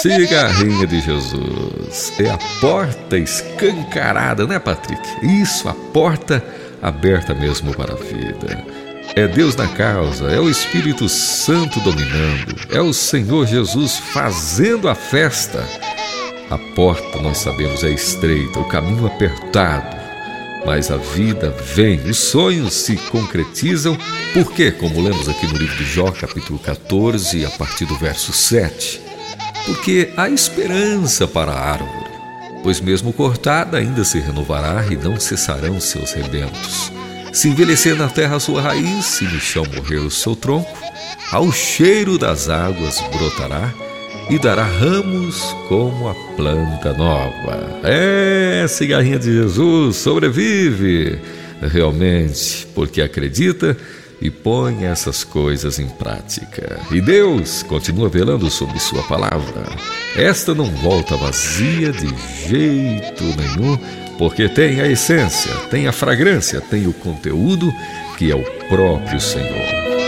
Cigarrinha de Jesus. É a porta escancarada, né, Patrick? Isso, a porta aberta mesmo para a vida. É Deus na causa, é o Espírito Santo dominando, é o Senhor Jesus fazendo a festa. A porta, nós sabemos, é estreita, o caminho apertado, mas a vida vem, os sonhos se concretizam, porque, como lemos aqui no livro de Jó, capítulo 14, a partir do verso 7, porque há esperança para a árvore, pois mesmo cortada ainda se renovará e não cessarão seus rebentos. Se envelhecer na terra a sua raiz, se no chão morrer o seu tronco, ao cheiro das águas brotará e dará ramos como a planta nova. Cigarrinha de Jesus sobrevive realmente, porque acredita e põe essas coisas em prática. E Deus continua velando sobre sua palavra. Esta não volta vazia de jeito nenhum, porque tem a essência, tem a fragrância, tem o conteúdo que é o próprio Senhor.